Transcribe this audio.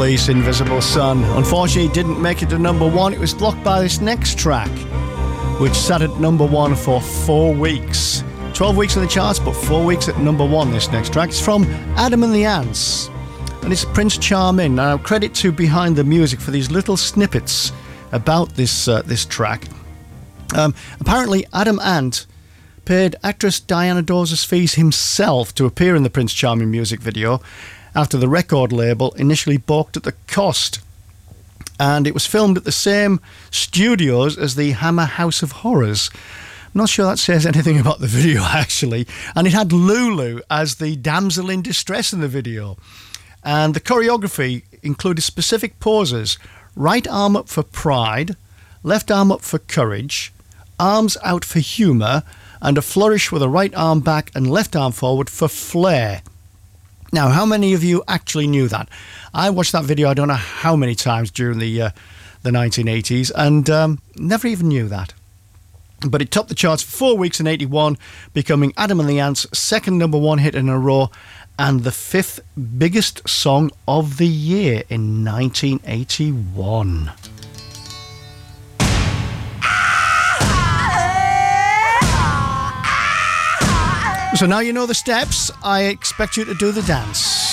Police, Invisible Sun. Unfortunately, it didn't make it to number one. It was blocked by this next track, which sat at number one for 4 weeks. 12 weeks in the charts, but 4 weeks at number one, this next track. It's from Adam and the Ants, and it's Prince Charming. Now, credit to Behind the Music for these little snippets about this track. Apparently, Adam Ant paid actress Diana Dawes' fees himself to appear in the Prince Charming music video after the record label initially balked at the cost. And it was filmed at the same studios as the Hammer House of Horrors. I'm not sure that says anything about the video, actually. And it had Lulu as the damsel in distress in the video. And the choreography included specific poses: right arm up for pride, left arm up for courage, arms out for humour, and a flourish with a right arm back and left arm forward for flair. Now, how many of you actually knew that? I watched that video I don't know how many times during the 1980s and never even knew that. But it topped the charts for 4 weeks in 81, becoming Adam and the Ants' second number one hit in a row and the fifth biggest song of the year in 1981. So now you know the steps, I expect you to do the dance.